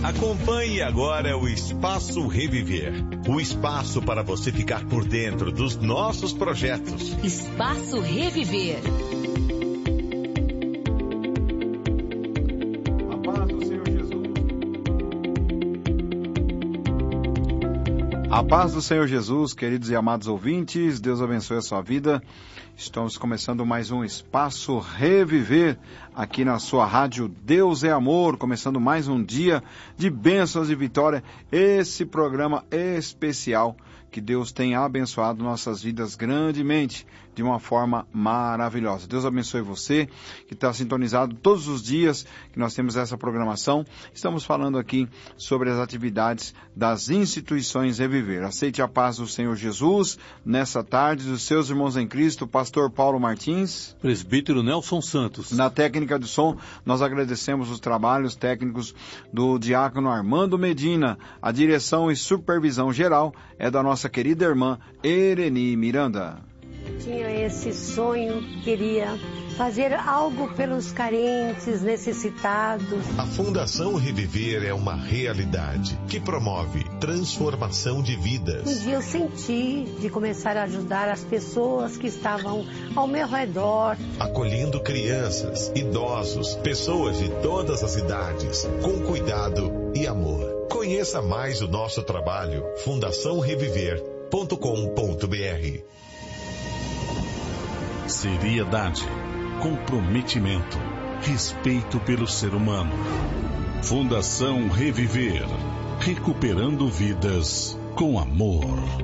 Acompanhe agora o Espaço Reviver. O espaço para você ficar por dentro dos nossos projetos. Espaço Reviver. A paz do Senhor Jesus. A paz do Senhor Jesus, queridos e amados ouvintes. Deus abençoe a sua vida. Estamos começando mais um Espaço Reviver aqui na sua rádio Deus é Amor, começando mais um dia de bênçãos e vitória, esse programa especial que Deus tem abençoado nossas vidas grandemente, de uma forma maravilhosa. Deus abençoe você que está sintonizado todos os dias que nós temos essa programação. Estamos falando aqui sobre as atividades das instituições Reviver. Aceite a paz do Senhor Jesus nessa tarde, dos seus irmãos em Cristo, Pastor Paulo Martins, Presbítero Nelson Santos. Na técnica de som, nós agradecemos os trabalhos técnicos do diácono Armando Medina. A direção e supervisão geral é da nossa querida irmã Ereni Miranda. Tinha esse sonho, queria fazer algo pelos carentes, necessitados. A Fundação Reviver é uma realidade que promove transformação de vidas. Um dia eu senti de começar a ajudar as pessoas que estavam ao meu redor. Acolhendo crianças, idosos, pessoas de todas as idades, com cuidado e amor. Conheça mais o nosso trabalho, fundaçãoreviver.com.br. Seriedade, comprometimento, respeito pelo ser humano. Fundação Reviver, recuperando vidas com amor.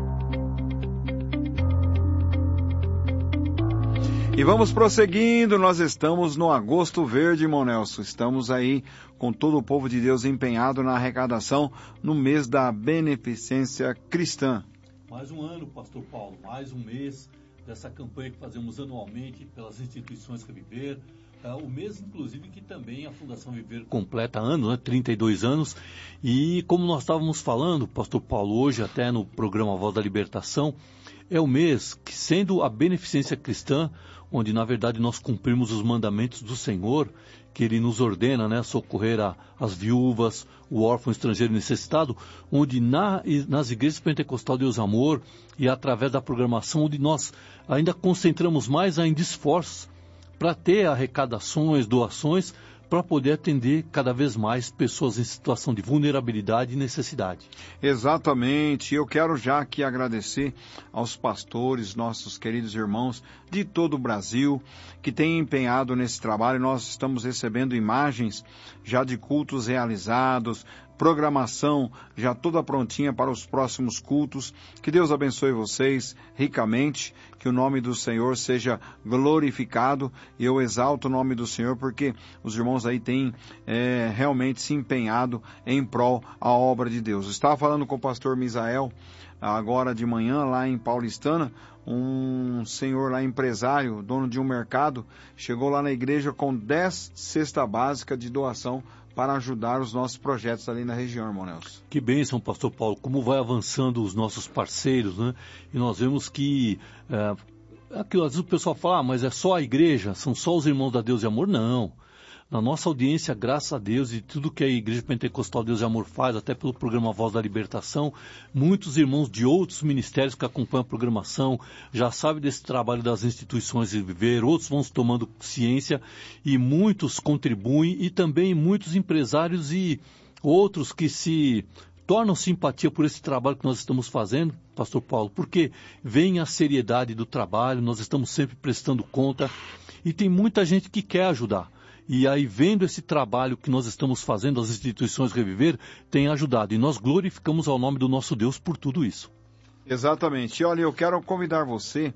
E vamos prosseguindo, nós estamos no Agosto Verde, irmão Nelson. Estamos aí com todo o povo de Deus empenhado na arrecadação no mês da Beneficência Cristã. Mais um ano, Pastor Paulo, mais um mês dessa campanha que fazemos anualmente pelas instituições Reviver. O mês, inclusive, que também a Fundação Viver completa ano, né, 32 anos. E como nós estávamos falando, Pastor Paulo, hoje até no programa Voz da Libertação, é o mês que, sendo a beneficência cristã, onde na verdade nós cumprimos os mandamentos do Senhor, que Ele nos ordena, né, socorrer as viúvas, o órfão estrangeiro necessitado, onde nas igrejas Pentecostal Deus Amor e através da programação, onde nós ainda concentramos mais ainda esforços para ter arrecadações, doações, para poder atender cada vez mais pessoas em situação de vulnerabilidade e necessidade. Exatamente. Eu quero já aqui agradecer aos pastores, nossos queridos irmãos de todo o Brasil, que têm empenhado nesse trabalho. Nós estamos recebendo imagens já de cultos realizados, programação já toda prontinha para os próximos cultos. Que Deus abençoe vocês ricamente, que o nome do Senhor seja glorificado. E eu exalto o nome do Senhor porque os irmãos aí têm realmente se empenhado em prol à obra de Deus. Eu estava falando com o pastor Misael agora de manhã lá em Paulistana. Um senhor lá, empresário, dono de um mercado, chegou lá na igreja com 10 cestas básicas de doação para ajudar os nossos projetos ali na região, irmão Nelson. Que bênção, Pastor Paulo, como vai avançando os nossos parceiros, né? E nós vemos que, aquilo, às vezes o pessoal fala, mas é só a igreja, são só os irmãos da Deus e Amor? Não. Na nossa audiência, graças a Deus, e tudo que a Igreja Pentecostal Deus e Amor faz, até pelo programa Voz da Libertação, muitos irmãos de outros ministérios que acompanham a programação já sabem desse trabalho das instituições de Viver, outros vão tomando ciência e muitos contribuem, e também muitos empresários e outros que se tornam simpatia por esse trabalho que nós estamos fazendo, Pastor Paulo, porque vem a seriedade do trabalho, nós estamos sempre prestando conta e tem muita gente que quer ajudar. E aí, vendo esse trabalho que nós estamos fazendo, as instituições Reviver, tem ajudado. E nós glorificamos ao nome do nosso Deus por tudo isso. Exatamente. E olha, eu quero convidar você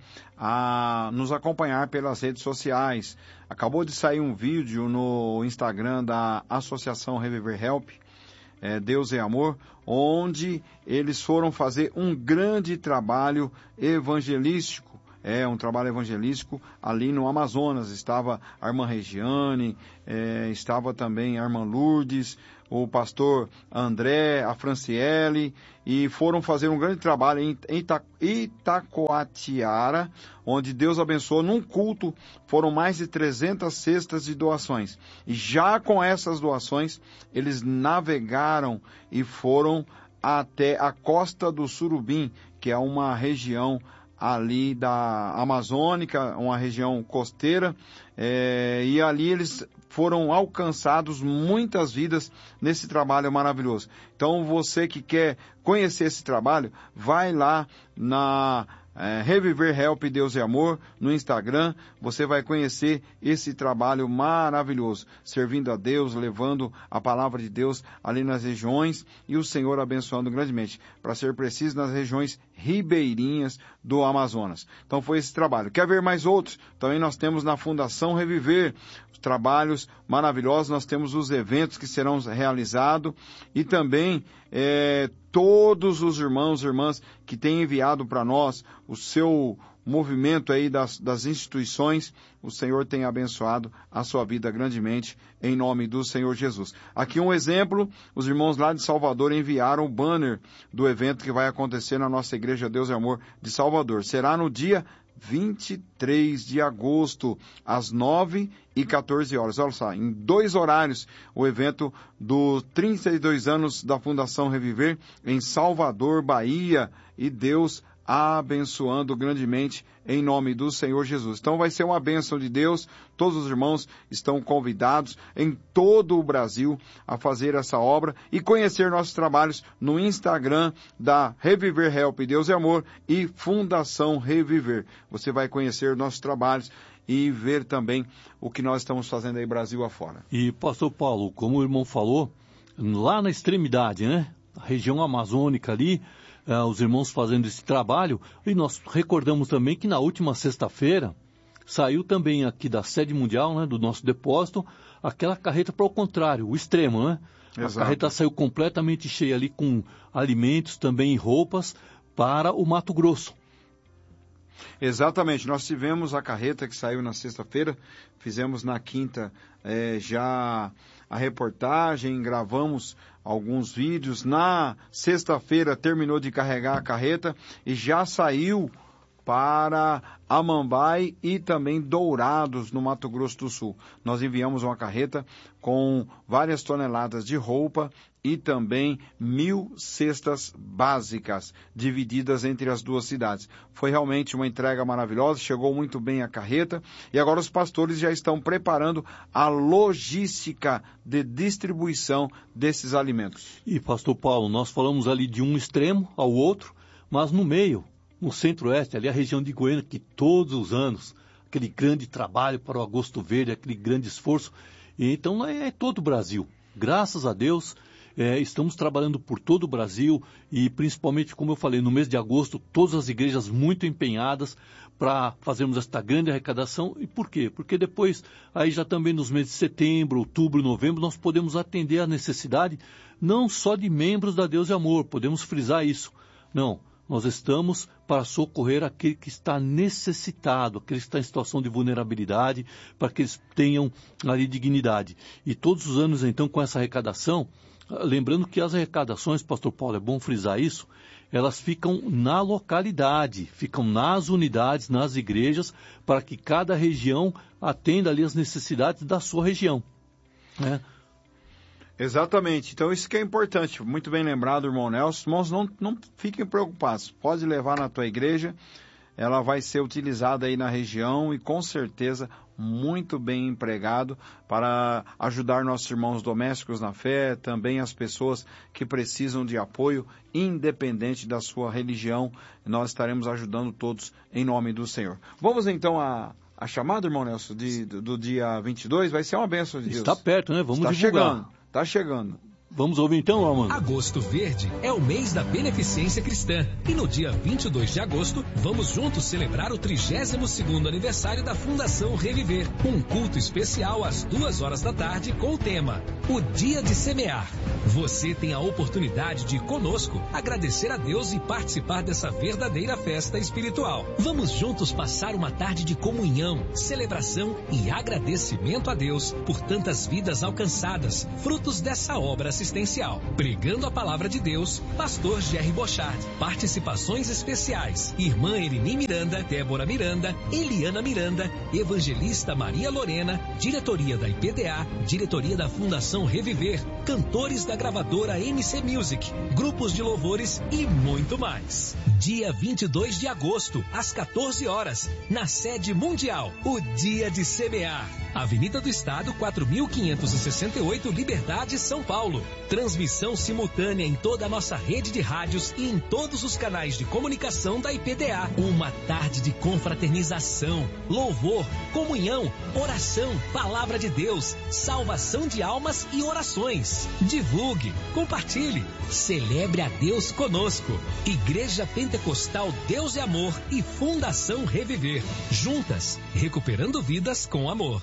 a nos acompanhar pelas redes sociais. Acabou de sair um vídeo no Instagram da Associação Reviver Help, Deus é Amor, onde eles foram fazer um grande trabalho evangelístico um trabalho evangelístico ali no Amazonas. Estava a irmã Regiane, estava também a irmã Lourdes, o pastor André, a Franciele, e foram fazer um grande trabalho em Itacoatiara, onde Deus abençoou. Num culto, foram mais de 300 cestas de doações. E já com essas doações, eles navegaram e foram até a Costa do Surubim, que é uma região ali da Amazônica, uma região costeira, e ali eles foram alcançados muitas vidas nesse trabalho maravilhoso. Então, você que quer conhecer esse trabalho, vai lá na Reviver Help Deus e Amor no Instagram. Você vai conhecer esse trabalho maravilhoso, servindo a Deus, levando a palavra de Deus ali nas regiões e o Senhor abençoando grandemente, para ser preciso, nas regiões ribeirinhas do Amazonas. Então foi esse trabalho. Quer ver mais outros? Também nós temos na Fundação Reviver trabalhos maravilhosos. Nós temos os eventos que serão realizados e também todos os irmãos e irmãs que têm enviado para nós o seu movimento aí das instituições. O Senhor tem abençoado a sua vida grandemente, em nome do Senhor Jesus. Aqui um exemplo: os irmãos lá de Salvador enviaram o banner do evento que vai acontecer na nossa Igreja Deus e Amor de Salvador. Será no dia 23 de agosto, às 9 e 14 horas. Olha só, em 2 horários, o evento dos 32 anos da Fundação Reviver em Salvador, Bahia, e Deus abençoando grandemente em nome do Senhor Jesus. Então vai ser uma bênção de Deus. Todos os irmãos estão convidados em todo o Brasil a fazer essa obra e conhecer nossos trabalhos no Instagram da Reviver Help Deus e Amor e Fundação Reviver. Você vai conhecer nossos trabalhos e ver também o que nós estamos fazendo aí Brasil afora. E, pastor Paulo, como o irmão falou, lá na extremidade, né? A região amazônica ali, os irmãos fazendo esse trabalho, e nós recordamos também que na última sexta-feira saiu também aqui da sede mundial, né, do nosso depósito, aquela carreta para o contrário, o extremo, né? Exato. A carreta saiu completamente cheia ali com alimentos, também roupas para o Mato Grosso. Exatamente, nós tivemos a carreta que saiu na sexta-feira, fizemos na quinta já a reportagem, gravamos alguns vídeos. Na sexta-feira terminou de carregar a carreta e já saiu para Amambai e também Dourados, no Mato Grosso do Sul. Nós enviamos uma carreta com várias toneladas de roupa e também 1.000 cestas básicas, divididas entre as duas cidades. Foi realmente uma entrega maravilhosa, chegou muito bem a carreta, e agora os pastores já estão preparando a logística de distribuição desses alimentos. E, pastor Paulo, nós falamos ali de um extremo ao outro, mas no meio, no centro-oeste, ali a região de Goiânia, que todos os anos, aquele grande trabalho para o Agosto Verde, aquele grande esforço, e então é todo o Brasil. Graças a Deus, estamos trabalhando por todo o Brasil e principalmente, como eu falei, no mês de agosto, todas as igrejas muito empenhadas para fazermos esta grande arrecadação. E por quê? Porque depois, aí já também nos meses de setembro, outubro, novembro, nós podemos atender a necessidade não só de membros da Deus e Amor, podemos frisar isso. Não, nós estamos para socorrer aquele que está necessitado, aquele que está em situação de vulnerabilidade, para que eles tenham ali dignidade. E todos os anos, então, com essa arrecadação, lembrando que as arrecadações, pastor Paulo, é bom frisar isso, elas ficam na localidade, ficam nas unidades, nas igrejas, para que cada região atenda ali as necessidades da sua região, né? Exatamente, então isso que é importante, muito bem lembrado, irmão Nelson. Irmãos, não fiquem preocupados, pode levar na tua igreja, ela vai ser utilizada aí na região e com certeza muito bem empregado para ajudar nossos irmãos domésticos na fé, também as pessoas que precisam de apoio, independente da sua religião. Nós estaremos ajudando todos em nome do Senhor. Vamos então a chamada, irmão Nelson, do dia 22, vai ser uma bênção de Deus. Está perto, né? Vamos divulgar. Está chegando. Vamos ouvir então, Armando. Agosto Verde é o mês da beneficência cristã. E no dia 22 de agosto, vamos juntos celebrar o 32º aniversário da Fundação Reviver. Um culto especial às 2 da tarde com o tema O Dia de Semear. Você tem a oportunidade de, conosco, agradecer a Deus e participar dessa verdadeira festa espiritual. Vamos juntos passar uma tarde de comunhão, celebração e agradecimento a Deus por tantas vidas alcançadas, frutos dessa obra assistencial. Pregando a palavra de Deus, Pastor Jerry Bochard. Participações especiais: Irmã Elini Miranda, Débora Miranda, Eliana Miranda, Evangelista Maria Lorena, Diretoria da IPDA, Diretoria da Fundação Reviver, cantores da gravadora MC Music, grupos de louvores e muito mais. Dia 22 de agosto, às 14 horas, na sede mundial, o Dia de Semear. Avenida do Estado, 4.568, Liberdade, São Paulo. Transmissão simultânea em toda a nossa rede de rádios e em todos os canais de comunicação da IPDA. Uma tarde de confraternização, louvor, comunhão, oração, palavra de Deus, salvação de almas e orações. Divulgue, compartilhe, celebre a Deus conosco. Igreja Pentecostal Deus e Amor e Fundação Reviver. Juntas, recuperando vidas com amor.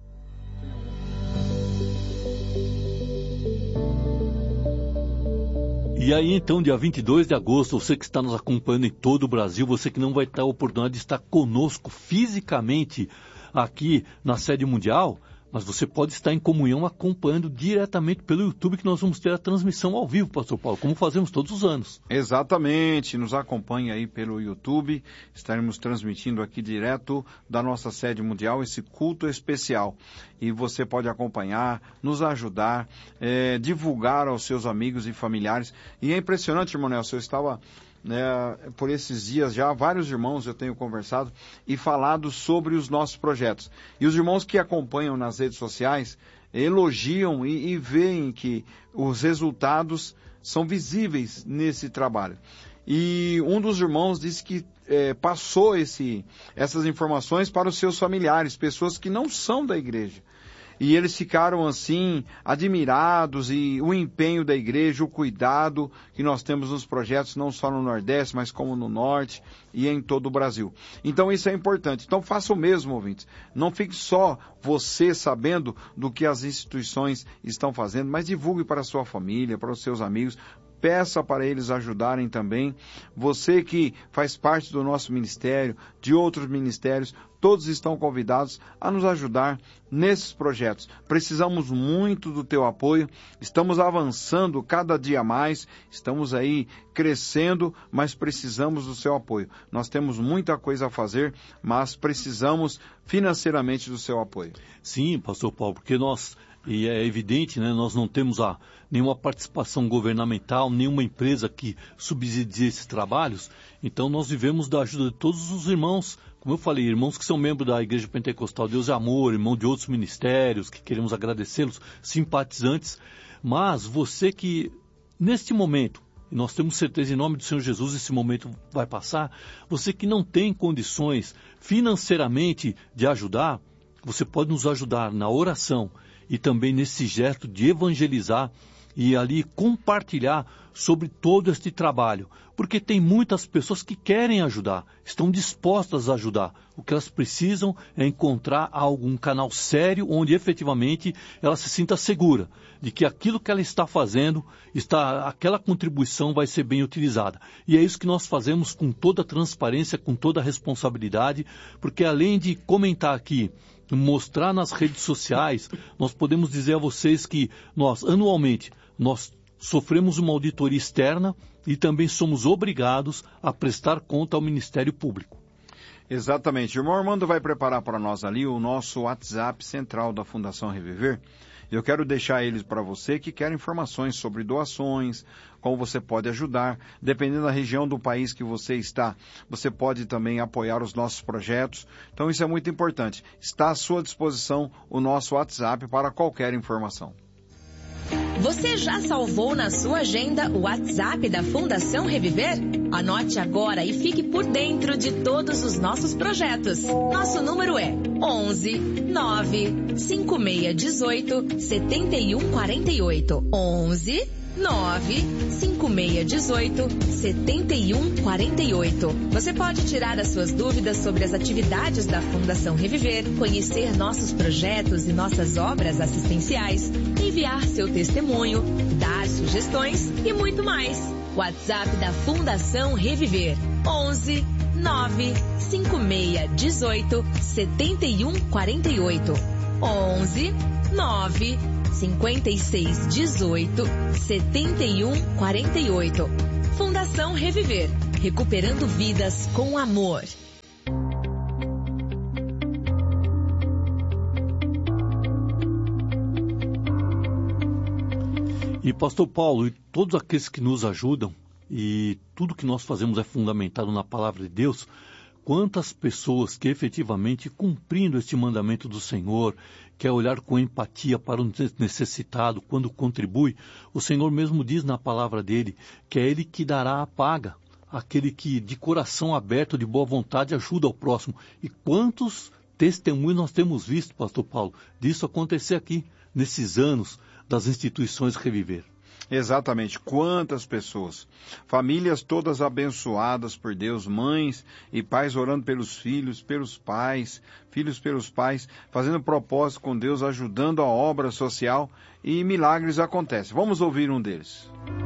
E aí, então, dia 22 de agosto, você que está nos acompanhando em todo o Brasil, você que não vai ter a oportunidade de estar conosco fisicamente aqui na sede mundial, mas você pode estar em comunhão acompanhando diretamente pelo YouTube, que nós vamos ter a transmissão ao vivo, Pastor Paulo, como fazemos todos os anos. Exatamente, nos acompanhe aí pelo YouTube, estaremos transmitindo aqui direto da nossa sede mundial esse culto especial. E você pode acompanhar, nos ajudar, divulgar aos seus amigos e familiares. E é impressionante, irmão Nelson, eu estava... por esses dias já, vários irmãos eu tenho conversado e falado sobre os nossos projetos. E os irmãos que acompanham nas redes sociais elogiam e veem que os resultados são visíveis nesse trabalho. E um dos irmãos disse que passou essas informações para os seus familiares, pessoas que não são da igreja. E eles ficaram assim, admirados, e o empenho da igreja, o cuidado que nós temos nos projetos, não só no Nordeste, mas como no Norte e em todo o Brasil. Então isso é importante. Então faça o mesmo, ouvintes. Não fique só você sabendo do que as instituições estão fazendo, mas divulgue para a sua família, para os seus amigos. Peça para eles ajudarem também. Você que faz parte do nosso ministério, de outros ministérios, todos estão convidados a nos ajudar nesses projetos. Precisamos muito do teu apoio. Estamos avançando cada dia mais. Estamos aí crescendo, mas precisamos do seu apoio. Nós temos muita coisa a fazer, mas precisamos financeiramente do seu apoio. Sim, Pastor Paulo, porque e é evidente, né, nós não temos nenhuma participação governamental, nenhuma empresa que subsidie esses trabalhos, então nós vivemos da ajuda de todos os irmãos, como eu falei, irmãos que são membros da Igreja Pentecostal Deus e Amor, irmãos de outros ministérios, que queremos agradecê-los, simpatizantes, mas você que, neste momento, e nós temos certeza em nome do Senhor Jesus, esse momento vai passar, você que não tem condições financeiramente de ajudar, você pode nos ajudar na oração, e também nesse gesto de evangelizar e ali compartilhar sobre todo este trabalho. Porque tem muitas pessoas que querem ajudar, estão dispostas a ajudar. O que elas precisam é encontrar algum canal sério onde efetivamente ela se sinta segura de que aquilo que ela está fazendo, aquela contribuição vai ser bem utilizada. E é isso que nós fazemos com toda a transparência, com toda a responsabilidade, porque além de comentar aqui, mostrar nas redes sociais, nós podemos dizer a vocês que anualmente, nós sofremos uma auditoria externa e também somos obrigados a prestar conta ao Ministério Público. Exatamente. O irmão Armando vai preparar para nós ali o nosso WhatsApp central da Fundação Reviver. Eu quero deixar eles para você que quer informações sobre doações, como você pode ajudar. Dependendo da região do país que você está, você pode também apoiar os nossos projetos. Então isso é muito importante. Está à sua disposição o nosso WhatsApp para qualquer informação. Você já salvou na sua agenda o WhatsApp da Fundação Reviver? Anote agora e fique por dentro de todos os nossos projetos. Nosso número é 11 9 5618 7148. 11 9 5618 7148. Você pode tirar as suas dúvidas sobre as atividades da Fundação Reviver, conhecer nossos projetos e nossas obras assistenciais, enviar seu testemunho, dar sugestões e muito mais. WhatsApp da Fundação Reviver: 11 9 5618 7148. 11 9 5618 7148. Fundação Reviver, recuperando vidas com amor. E pastor Paulo, e todos aqueles que nos ajudam, e tudo que nós fazemos é fundamentado na palavra de Deus, quantas pessoas que efetivamente, cumprindo este mandamento do Senhor, quer olhar com empatia para o necessitado, quando contribui, o Senhor mesmo diz na palavra dele, que é ele que dará a paga, aquele que de coração aberto, de boa vontade, ajuda ao próximo. E quantos testemunhos nós temos visto, pastor Paulo, disso acontecer aqui, nesses anos das instituições Reviver. Exatamente, quantas pessoas, famílias todas abençoadas por Deus, mães e pais orando pelos filhos, pelos pais, filhos pelos pais, fazendo propósito com Deus, ajudando a obra social, e milagres acontecem. Vamos ouvir um deles.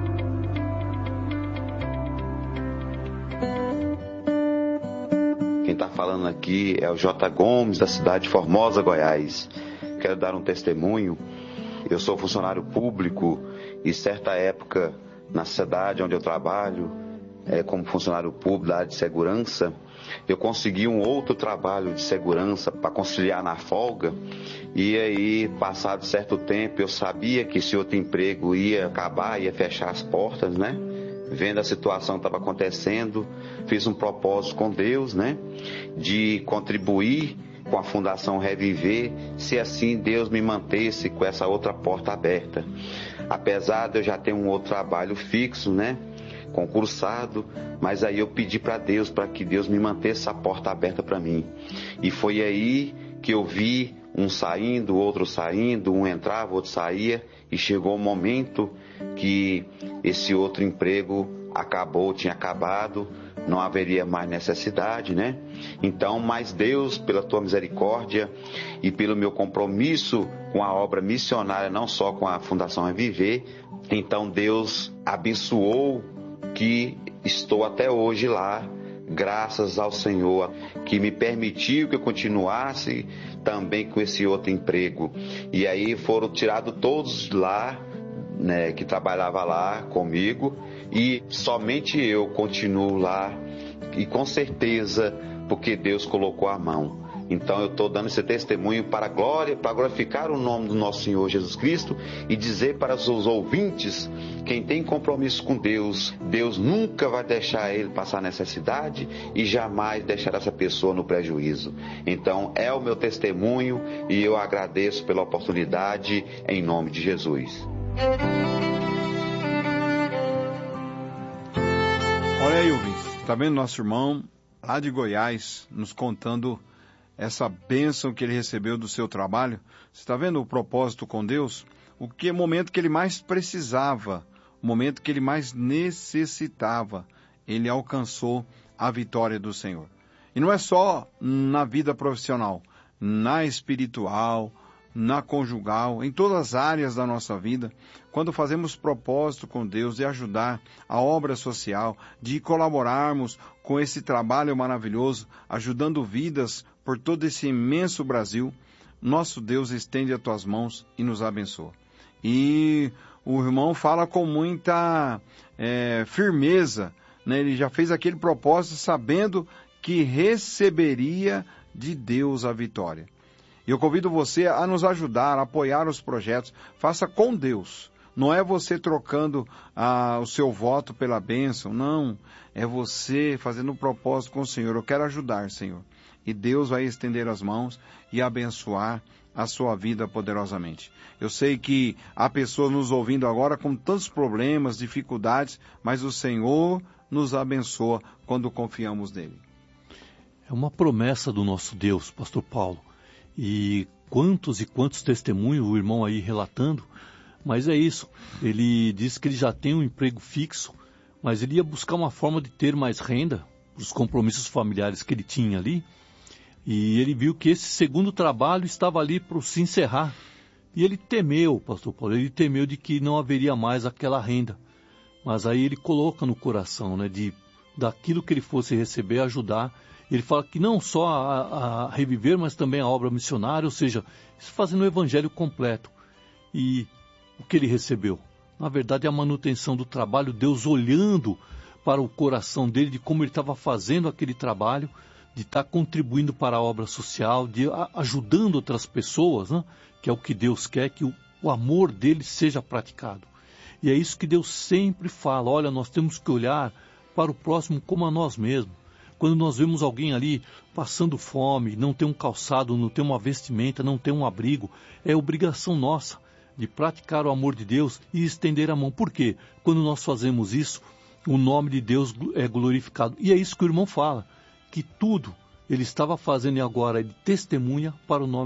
Quem está falando aqui é o J. Gomes, da cidade de Formosa, Goiás. Quero dar um testemunho. Eu sou funcionário público e certa época na cidade onde eu trabalho, como funcionário público da área de segurança, eu consegui um outro trabalho de segurança para conciliar na folga. E aí, passado certo tempo, eu sabia que esse outro emprego ia acabar, ia fechar as portas, né? Vendo a situação que estava acontecendo, fiz um propósito com Deus, né? De contribuir com a Fundação Reviver, se assim Deus me mantesse com essa outra porta aberta. Apesar de eu já ter um outro trabalho fixo, né, concursado, mas aí eu pedi para Deus, para que Deus me mantesse essa porta aberta para mim. E foi aí que eu vi um saindo, outro saindo, um entrava, outro saía, e chegou o momento que esse outro emprego acabou, tinha acabado, não haveria mais necessidade, né? Então, mas Deus, pela tua misericórdia e pelo meu compromisso com a obra missionária, não só com a Fundação Reviver, então Deus abençoou que estou até hoje lá, graças ao Senhor, que me permitiu que eu continuasse também com esse outro emprego. E aí foram tirados todos lá, né, que trabalhava lá comigo, e somente eu continuo lá, e com certeza porque Deus colocou a mão. Então eu estou dando esse testemunho para a glória, para glorificar o nome do nosso Senhor Jesus Cristo e dizer para os ouvintes, quem tem compromisso com Deus, Deus nunca vai deixar ele passar necessidade e jamais deixar essa pessoa no prejuízo. Então é o meu testemunho e eu agradeço pela oportunidade em nome de Jesus. Olha aí, ouvintes, está vendo nosso irmão lá de Goiás nos contando essa bênção que ele recebeu do seu trabalho? Você está vendo o propósito com Deus? O momento que ele mais precisava, o momento que ele mais necessitava, ele alcançou a vitória do Senhor. E não é só na vida profissional, na espiritual, na conjugal, em todas as áreas da nossa vida, quando fazemos propósito com Deus de ajudar a obra social, de colaborarmos com esse trabalho maravilhoso, ajudando vidas por todo esse imenso Brasil, nosso Deus estende as tuas mãos e nos abençoa. E o irmão fala com muita firmeza, né? Ele já fez aquele propósito sabendo que receberia de Deus a vitória. E eu convido você a nos ajudar, a apoiar os projetos. Faça com Deus. Não é você trocando o seu voto pela bênção, não. É você fazendo um propósito com o Senhor. Eu quero ajudar, Senhor. E Deus vai estender as mãos e abençoar a sua vida poderosamente. Eu sei que há pessoas nos ouvindo agora com tantos problemas, dificuldades, mas o Senhor nos abençoa quando confiamos nele. É uma promessa do nosso Deus, pastor Paulo. E quantos testemunhos o irmão aí relatando, mas é isso. Ele disse que ele já tem um emprego fixo, mas ele ia buscar uma forma de ter mais renda, os compromissos familiares que ele tinha ali, e ele viu que esse segundo trabalho estava ali para se encerrar. E ele temeu, pastor Paulo, ele temeu de que não haveria mais aquela renda. Mas aí ele coloca no coração, né, daquilo que ele fosse receber, ajudar. Ele fala que não só a reviver, mas também a obra missionária, ou seja, fazendo o evangelho completo. E o que ele recebeu? Na verdade, é a manutenção do trabalho, Deus olhando para o coração dele, de como ele estava fazendo aquele trabalho, de estar contribuindo para a obra social, de ajudando outras pessoas, né? Que é o que Deus quer, que o amor dele seja praticado. E é isso que Deus sempre fala, olha, nós temos que olhar para o próximo como a nós mesmos. Quando nós vemos alguém ali passando fome, não tem um calçado, não tem uma vestimenta, não tem um abrigo, é obrigação nossa de praticar o amor de Deus e estender a mão. Por quê? Quando nós fazemos isso, o nome de Deus é glorificado. E é isso que o irmão fala, que tudo ele estava fazendo e agora ele testemunha para o nome